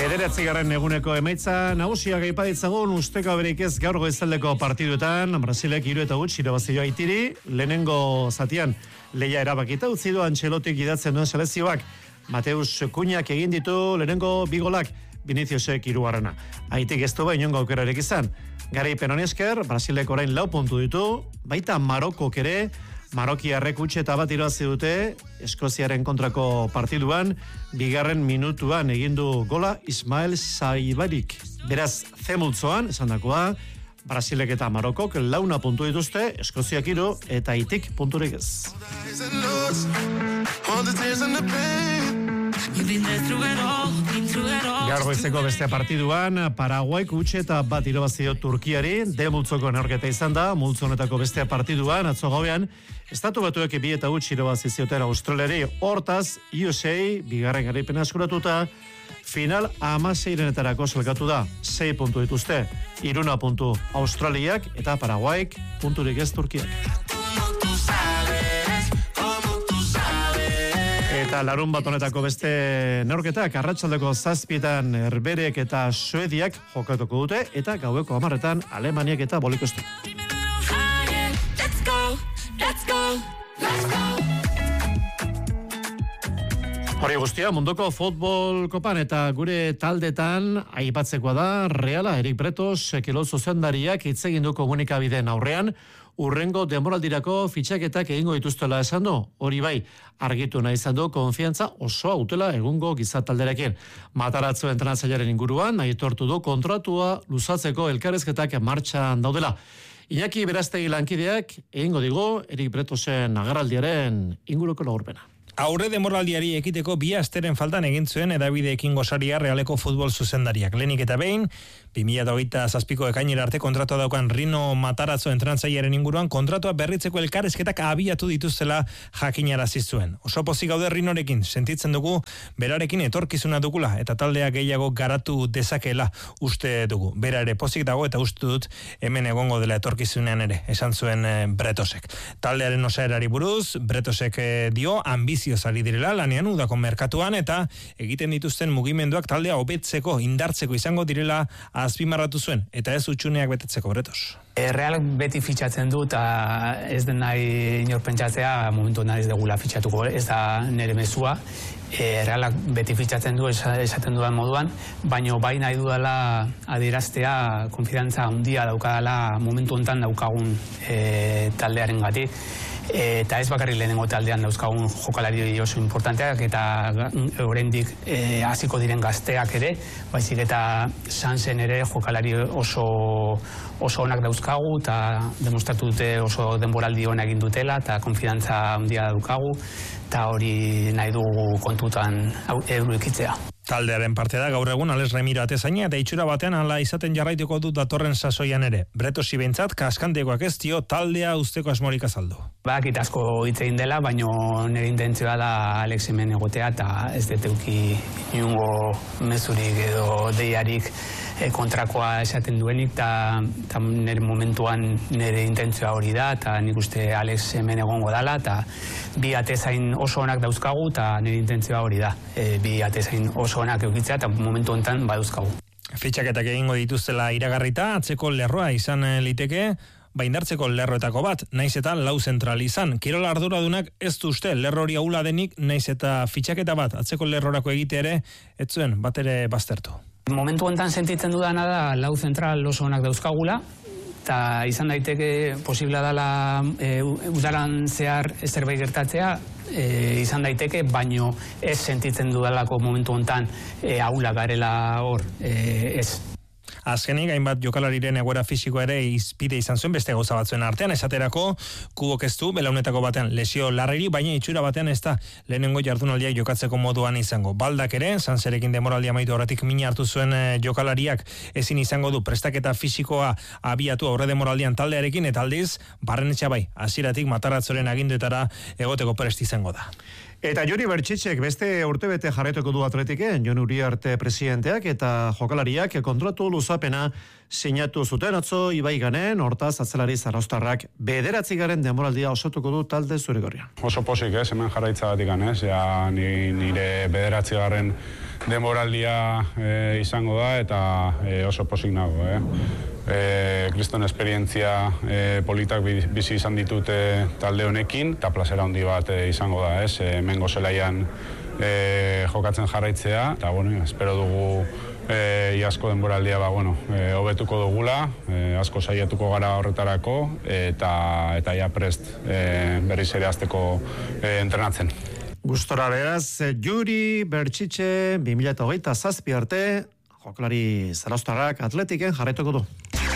Bederatzigarren eguneko emaitza nagusiak aipaditzagun usteko berik ez gaur goizaldeko partiduetan Brasilek 3-0 irabazio Haitiri, lehenengo zatian lehia erabakita utzi du Antxelotik idatzen duen selekzioak. Mateus Kuñak egin ditu lehenengo bigolak, Viniciusek 3. Haitik ez du inongo aukerarik izan. Garaipen honi esker, Brasilek orain 4 puntu ditu, baita Marokok ere, Marokiarrek utxeta bat irabazi dute Eskoziaren kontrako partiduan, bigarren minutuan egindu gola Ismael Saibarik. Beraz, zemultzoan, esan dakoa, Brasilek eta Marokok 4 puntu dituzte, Eskoziak 3 eta Haitik punturik ez. Gaur goizeko beste partiduan, Paraguaik utxeta bat irabazio Turkiari, multzoko neorketa izan da, multzo honetako beste partiduan, atzo gauean, Estatu Batuek 2-0 irabazi zioten Australiari, hortaz, USA, bigarren garaipena eskuratuta, final 16etarako salgatu da, 6 puntu dituzte, 3 puntu Australiak eta Paraguaik punturik ez Turkiak. Eta larun bat honetako beste neurketak, arratsaldeko 7 Herberek eta Suediak jokatuko dute, eta gaueko 10 Alemaniak eta Bolikostu. Hori guztia, munduko futbol kopan eta gure taldetan aipatzekoa da, Reala, Erik Bretos, kirol zuzendariak hitz egin du komunikabideen aurrean, urrengo denboraldirako fitxaketak egingo dituztela esan du, hori bai, argitu nahi izan du konfiantza osoa utela egungo gizatalderekin. Mataratzo entrenatzailearen inguruan, aitortu du kontratua luzatzeko elkarrezketak martxan daudela. Iñaki Beraztegi lankideak egingo digu Erik Bretosen agerraldiaren inguruko laburpena. Aurre demoraldiari ekiteko 2 asteren faltan egin zuen edabideekin gosaria Realeko futbol zuzendariak. Lehenik eta behin, 2027ko ekainera arte kontratua daukan Rino Matarazzo entrenatzaileren inguruan kontratua berritzeko elkarrezketak abiatu dituztela jakinarazi zuen. Oso pozik gaude Rinorekin, sentitzen dugu berarekin etorkizuna dugula eta taldea gehiago garatu dezakela uste dugu. Bera ere pozik dago eta uste dut hemen egongo dela etorkizunean ere, esan zuen Bretosek. Taldearen osaerari buruz, Bretosek dio ambizio ari direla lanean udako merkatuan eta egiten dituzten mugimenduak taldea hobetzeko, indartzeko izango direla azpimarratu zuen eta ez utxuneak betetzeko. Bretos. Realak beti fitxatzen du eta ez den nahi inor pentsatzea momentu nahi ez degula fitxatuko, ez da nire mezua. Realak beti fitxatzen du esaten dudan moduan, baino bai nahi dudala adieraztea konfidantza handia daukadala momentu honetan daukagun taldearen gatik. Eta ez bakarrik lehenengo taldean dauzkagun jokalari oso importanteak eta oraindik hasiko diren gazteak ere, baizik eta Sansen ere jokalari oso onak dauzkagu eta demostratu dute oso denboraldi ona egin dutela eta konfidantza handia daukagu eta hori nahi dugu kontutan edukitzea. Taldearen parte da gaur egun Ales Remiro atezaina eta itxura batean hala izaten jarraituko du datorren sasoian ere. Bretosi behintzat kaskantekoak ez dio taldea usteko asmorik azaldu. Badakit asko hitz egin dela, baino nire intentzioa da Alex hemen egotea eta ez dut eduki inongo mezurik edo deiarik kontrakoa esaten duenik eta nire momentuan nire intentzioa hori da eta nik uste Alex hemen egongo dala eta 2 atezain oso onak dauzkagu eta nire intentzioa hori da. 2 atezain oso onak eukitzea eta momentu honetan badauzkagu. Fitxaketak egingo dituztela iragarrita, atzeko lerroa izan liteke, indartzeko lerroetako bat, naiz eta 4 zentral izan. Kirol arduradunak ez du uste lerro hori ahula denik, naiz eta fitxaketa bat atzeko lerrorako egite ere, ez zuen bat ere baztertu. Momentu honetan sentitzen dudana da 4 zentral oso onak dauzkagula, eta izan daiteke posibla dela udaran zehar zerbait gertatzea, izan daiteke, baino ez sentitzen dudalako momentu honetan ahula garela hor, ez. Azkenik, hainbat jokalariren egoera fisikoa ere izpide izan zuen beste gauza batzuen artean, esaterako Kubok ez du belaunetako batean lesio larriri, baina itxura batean ez da lehenengo jardunaldiak jokatzeko moduan izango. Baldak ere, Sanserekin demoraldia amaitu horretik mina hartu zuen jokalariak ezin izango du prestaketa fisikoa abiatu aurre demoraldian taldearekin eta aldiz, Barrenetxea bai, hasieratik Mataratzoren aginduetara egoteko prest izango da. Eta Juri Bertxitxek beste urtebete jarretuko du Atletiken, Jon Uriarte presidenteak eta jokalariak kontratu luzapena sinatu zuten atzo Ibaiganen, hortaz atzelari Zarauztarrak 9. denboraldia osatuko du talde zurigorrian. Oso posik, hemen jarraitzagatik ja nire 9. denboraldia izango da eta oso posik nago, kriston esperientzia politak bizi izan ditute talde honekin, eta plazera handi bat izango da, hemengo zelaian jokatzen jarraitzea, eta espero dugu iasko denboraldia hobetuko dugula, asko saiatuko gara horretarako, eta ja prest berriz ere hasteko entrenatzen. Gustora beraz, Juri Bertxitxe 2027 arte, jokalari Zarauztarrak Atletiken jarraituko du.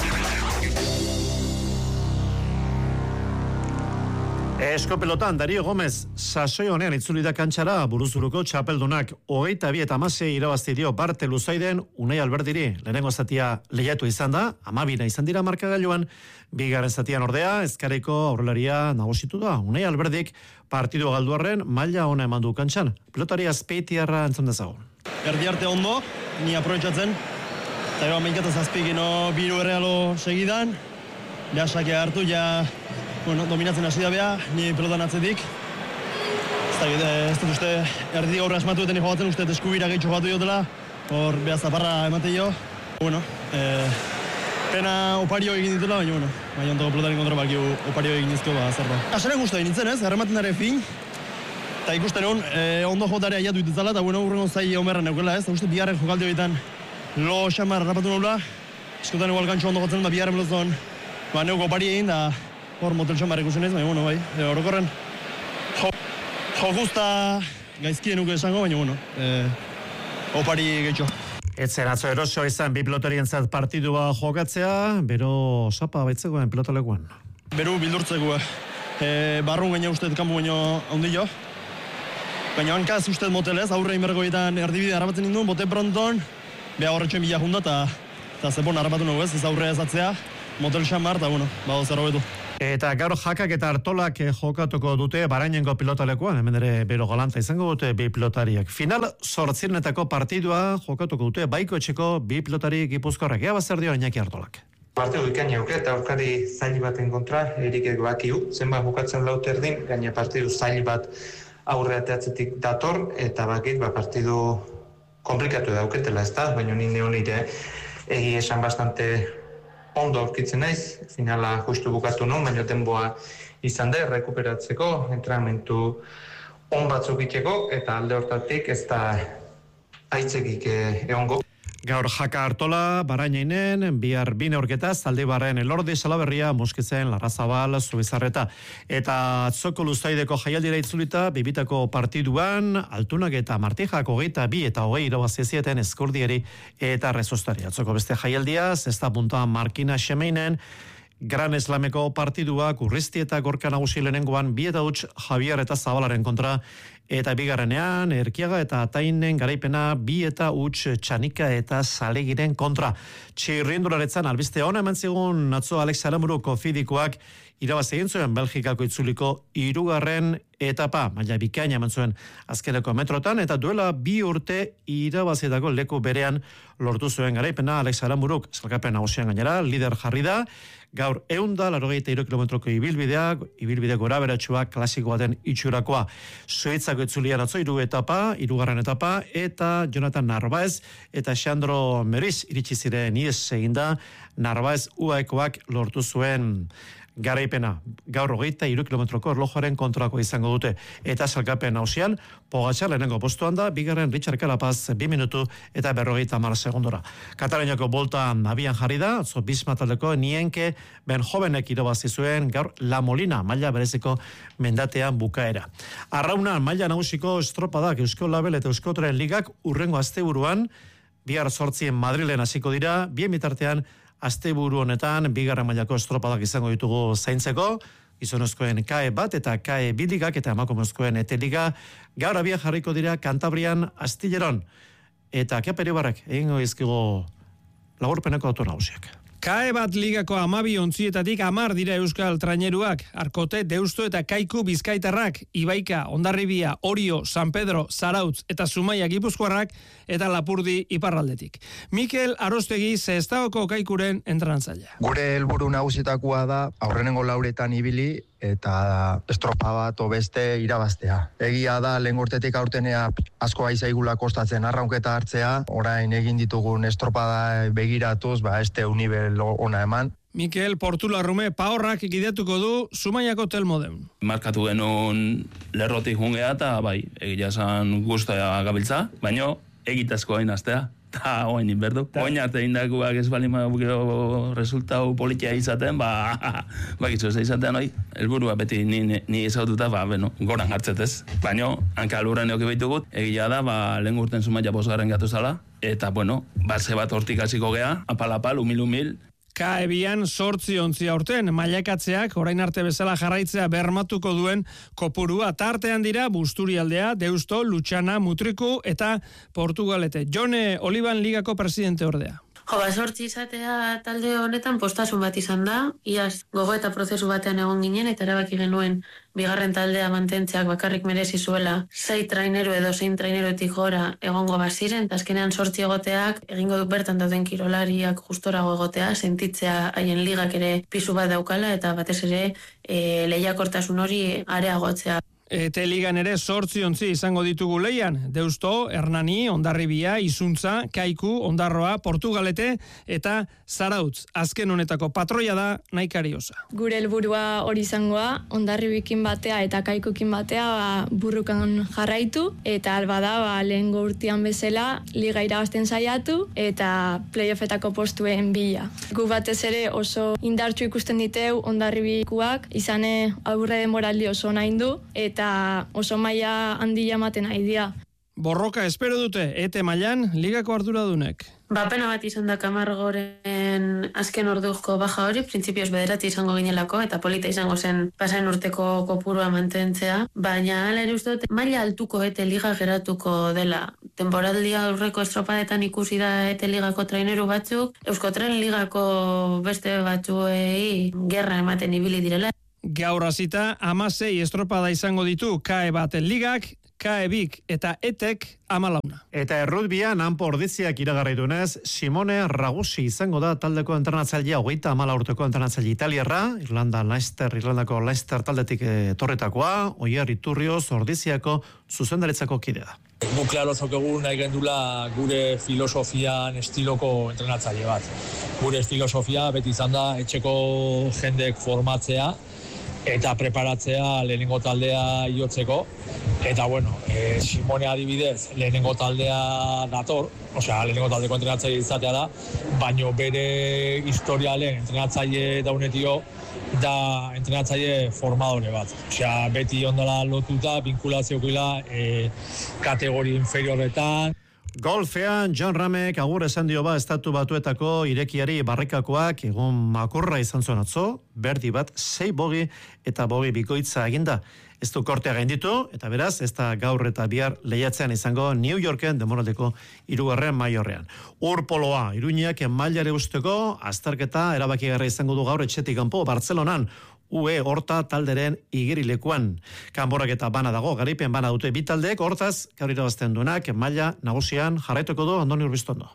Eskopelotan, Dario Gomez, sasoi honean itzuli da kantxara, buruzuruko txapeldunak 22-16 irabazti dio Barte Luzaiden Unai Alberdiri. Lehenengo zatia lehiatu izan da, 12 izan dira markagailuan, bigarren zatian ordea, Ezkareko aurrelaria nagusitu da. Unai Alberdik partidu galduarren maila ona eman du kantxan. Pilotari Azpeitiarra entzun dezagun. Erdi arte ondo, ni aprobetxatzen, eta gero meinkatu zazpikino biru errealo segidan, lehasak hartu, dominatzen hasi da beha, ni pelotan atzetik. Ez dut uste, erdi gaur asmatu eten jogatzen, uste eskubira gehitxo jogatu diotela, hor beha zaparra emate jo. Pena opario egin ditela, baina ontako pelotaren kontra baki opario egin izko zer da. Asaren guztu egin nintzen errematen dara fin, eta ikusten egon, ondo jotarea aiatu dituzala, eta urrengo zai omerra neukela ez, eta uste biharren jokaldi horietan lo xamar rapatu nahula, eskotan igual gantxo ondo jotzen, da biharren pelozon, neuko opari egin, da hor motel xamar ikusen ez, baina bai, orokorren jokuzta gaizkien nuke esango, baina opari gehitxo. Etzen atzo eroso izan bi piloterientzat partidua jokatzea, bero sapa baitzegoen pilotalekuan. Beru bildurtzeko, barrun gaina uste kanpo baino handi jo. Baina hankaz uste motelez, aurre inberko egiten erdibide harrapatzen ninduen, bote pronton, beha horretxoen bila junda, eta zepon harrapatu nago ez aurre ezatzea, motel xamar, eta bado zer hobetu. Eta gaur Jakak eta Artolak jokatuko dute Barainengo pilotalekuan, hemen ere bero galanta izango dute bi pilotariak. Final 8. partidua jokatuko dute Baiko etxeko bi pilotari Gipuzkoarrak. Ea bazer dio Iñaki Artolak. Partidu ikaina auke eta aurkari zail baten kontra, erikek bakiu, zenbat jokatzen lauter erdin, gaina partidu zail bat aurreateatzetik dator, eta bakit partidu komplikatu dauketela ez da, baina nire honire egi esan bastante ondo aurkitzen naiz, finala justu bukatu non, baina denboa izan da, rekuperatzeko, entrenamentu on batzuk itxeko, eta alde hortatik ez da aitzekik egongo. Gaur Jaka Artola, Barainainen, bihar bine aurketaz, Zaldibarren Elordi, Salaberria, Muskizen, Larrazabal, Zubizarreta. Eta atzoko Luzaideko jaialdira itzulita, bibitako partiduan, Altunak eta Martijak 22 eta 20 irabazizieten Eskurdieri eta Rezostari. Atzoko beste jaialdia, zesta puntuan Markina Xemeinen, Gran Eslameko partiduak Urrizti eta Gorka Nagusi lehenengoan 2-0 Javier eta Zabalaren kontra, eta bigarrenean Erkiaga eta Atainen garaipena 2-0 Txanika eta Zalegiren kontra. Txirrindularetzan albiste hona eman zigun atzo Alex Aramuruko fidikoak irabazi egin zuen Belgikako itzuliko 3. etapa, maila bikaina eman zuen azkeneko metrotan, eta duela 2 urte irabazietako leku berean lortu zuen garaipena Alex Aramuruk, salkapen nagusian gainera, lider jarri da, gaur 183 kilometroko ibilbide gora beratxua klasiko baten itxurakoa. Suitzako itzulian atzo 3. etapa, 3. etapa, eta Jonathan Narvaez eta Xandro Meriz iritsi ziren ies eginda, Narvaez UAEkoak lortu zuen garaipena. Gaur 23 kilometroko erlojoaren kontrako izango dute. Eta salkapen nausian, Pogačar lehenengo postuan da, bigarren Richard Carapaz 2 minutu eta 50 segundora. Kataluniako bolta abian jarri da, atzo Bismataldeko Nienke Ben Jovenek irabazi zuen, gaur La Molina maila bereziko mendatean bukaera. Arraunan maila nagusiko estropadak Eusko Label eta Euskotren ligak urrengo asteburuan, bihar 8 Madrilen hasiko dira, bien bitartean asteburu honetan, bigarren mailako estropadak izango ditugu zaintzeko, gizonezkoen KAE bat eta KAE biligak eta emakumezkoen eteliga, gaur abian jarriko dira Kantabrian Astilleron, eta Kepa Iribarrek egingo izkigo laburpeneko auto nagusiak. KAE bat ligako 12 ontzietatik 10 dira euskal traineruak, Arkote, Deusto eta Kaiku bizkaitarrak, Ibaika, Hondarribia, Orio, San Pedro, Zarautz eta Zumaia gipuzkoarrak eta Lapurdi iparraldetik. Mikel Arostegi Sestaoko Kaikuren entrenatzailea. Gure helburu nagusitakoa da aurrenengo lauretan ibili eta estropa bat beste irabaztea. Egia da lehen urtetik aurtenea asko aizaigula kostatzen arraunketa hartzea, orain egin ditugun estropada begiratuz, este univel ona eman. Mikel Portularrume paorrak gideatuko du Zumaiako Telmoden. Markatu genuen lerrotik jungea eta egia esan guztia gabiltza, baina egitazko hain astea. Eta oain inberdu. Oain arte indakuak ez bali resultau politia izaten, gitzu ez izaten hoi. Elburua beti ni ezaututa, goran hartzetez. Baina, hanka lurren eoki behitugut, egia da, lehen urten Zumaia 5. gatu zala, eta, base bat hortik hasiko gea, apal, umil. KAE-bian 8 ontzi aurten, mailakatzeak orain arte bezala jarraitzea bermatuko duen kopurua. Tartean dira Busturialdea, Deusto, Lutxana, Mutriku eta Portugalete. Jone Oliban ligako presidente ordea. 8 izatea talde honetan postasun bat izan da, iaz gogo eta prozesu batean egon ginen, eta erabaki genuen bigarren taldea mantentzeak bakarrik merezi zuela 6 traineru edo 6 trainerotik gora egongo baziren, eta azkenean 8 egoteak egingo du bertan dauden kirolariak justorago egotea, sentitzea haien ligak ere pisu bat daukala, eta batez ere lehiakortasun hori areagotzea. Eta ligan ere 8 ontzi izango ditugu leian. Deusto, Hernani, Hondarribia, Izuntza, Kaiku, Ondarroa, Portugalete eta Zarautz. Azken honetako patroia da Naikari Osa. Gure helburua hori izangoa, Hondarribikin batea eta Kaikukin batea burrukan jarraitu, eta alba da lehengo urtean bezala liga irabazten saiatu eta playoffetako postuen bila. Gu batez ere oso indartsu ikusten diteu Hondarribikuak, izane aurre demoraldi oso nahi du, eta oso maila handia ematen nahi dira. Borroka espero dute, ete mailan ligako arduradunek. Pena bat izan da Camargoren azken orduko baja hori, printzipioz 9 izango ginelako, eta polita izango zen pasaen urteko kopurua mantentzea, baina hala ere uste dut maila altuko ete liga geratuko dela. Temporaldia aurreko estropadetan ikusi da ete ligako traineru batzuk, Euskotren ligako beste batzuei gerra ematen ibili direla. Gaur hasita 16 estropada izango ditu KAE baten ligak, KAE-bik eta etek 14. Eta errutbian hanpo ordiziak iragarri duenez, Simone Ragusi izango da taldeko entrenatzailea, 34 urteko entrenatzaile italiarra, Irlandako Leicester taldetik etorretakoa, Oier Iturrioz ordiziako zuzendaritzako kidea. Gu klaro zokegu nahi gendula gure filosofian estiloko entrenatzaile bat. Gure filosofia beti izan da etxeko jendek formatzea, eta preparatzea lehenengo taldea jotzeko. Eta Simone adibidez lehenengo taldea dator, lehenengo taldeko entrenatzaile izatea da, baino bere historialen entrenatzaile daunetio da entrenatzaile formadore bat. Beti ondala lotuta, vinkulaziokoila kategori inferioretan. Golfean, John Ramek agur esan dio Estatu Batuetako irekiari barrikakoak egun makurra izan zuen atzo, berdi bat 6 bogi eta bogi bikoitza eginda. Ez du kortea gainditu, eta beraz, ez da gaur eta bihar lehiatzean izango New Yorken demoraldeko 3. maiorrean. Urpoloa, Iruñak mailare usteko, azterketa erabakigarra izango du gaur etxetik kanpo Bartzelonan, UE horta talderen igerilekuan. Kanborak eta bana dago, garaipen bana dute bi taldeek, hortaz, gaur irabazten duenak, maila nagusian jarraituko du Andoni Urbiztondo.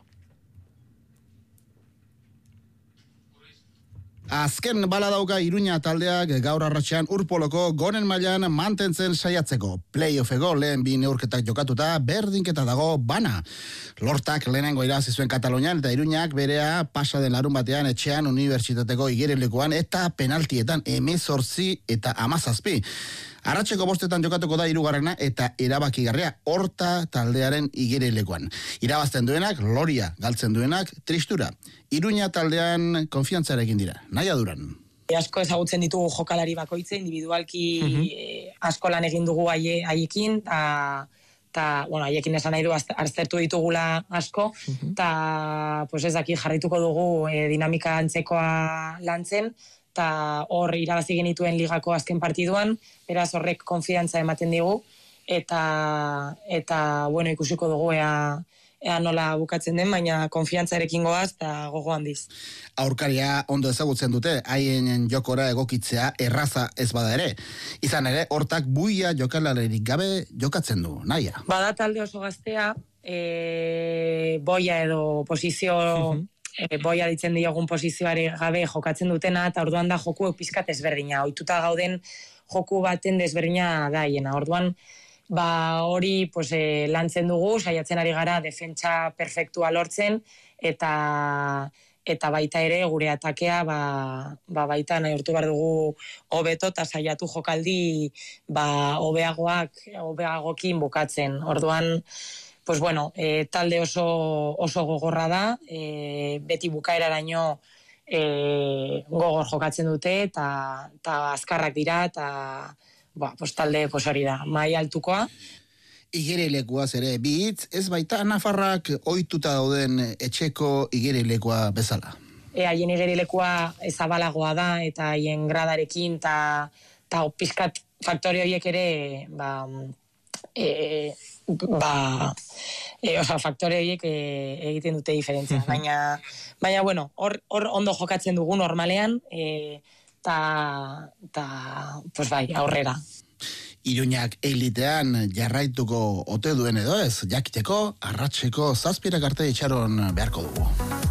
Azken bala dauka Iruña taldeak gaur arratsean Urpoloko goren mailan mantentzen saiatzeko. Playoffeko lehen bi neurketak jokatuta berdinketa dago bana. Lortak lehenengo irabazi zuen Katalunian eta Iruñak berea pasa den larun batean etxean unibertsitateko igerilekuan eta penaltietan 18 eta 17. Arratseko 5 jokatuko da 3. eta erabakigarria horta taldearen igerilekuan. Irabazten duenak loria, galtzen duenak tristura. Iruña taldean konfiantzarekin dira. Naia Duran. Asko ezagutzen ditugu jokalari bakoitze, individualki asko lan egin dugu haiekin, eta haiekin esan nahi du aztertu ditugula asko, eta ez daki jarrituko dugu dinamika antzekoa lantzen, eta hor irabazi genituen ligako azken partiduan, beraz horrek konfidantza ematen digu, eta ikusiko dugu ea nola bukatzen den, baina konfiantzarekin goaz eta gogo handiz. Aurkaria ondo ezagutzen dute, haien jokora egokitzea erraza ez bada ere. Izan ere, hortak buia jokalalerik gabe jokatzen du, naia. Bada talde oso gaztea, boia edo posizio, boia ditzen diogun posizioare gabe jokatzen dutena, eta orduan da joku pizkat ezberdina. Ohituta gauden joku baten desberdina daiena. Orduan, hori lantzen dugu, saiatzen ari gara defentsa perfektua lortzen, eta baita ere gure atakea baita nahi urtu behar dugu hobeto eta saiatu jokaldi hobeagokin bukatzen. Orduan, talde oso gogorra da, beti bukaeraraino gogor jokatzen dute eta azkarrak dira eta talde hori da, mai altukoa. Igerilekuaz ere bitz, ez baita nafarrak ohituta dauden etxeko igerilekua bezala. Haien igerilekua ezabalagoa da eta haien gradarekin eta pizkat faktore horiek ere faktore horiek egiten dute diferentzia. Baina hor ondo jokatzen dugu normalean eta aurrera. Iruñak elitean jarraituko ote duen edo ez, jakiteko arratseko 7 arte itxaron beharko dugu.